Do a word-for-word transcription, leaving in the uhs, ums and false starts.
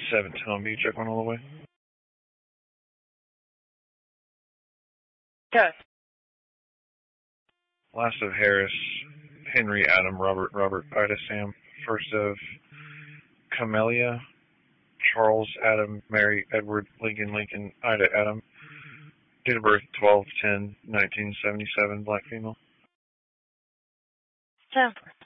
seven, Tomby, check one all the way. Okay. Last of Harris, Henry, Adam, Robert, Robert, Ida, Sam. First of Camellia, Charles, Adam, Mary, Edward, Lincoln, Lincoln, Ida, Adam. Date of birth, twelve ten nineteen seventy-seven, black female. ten.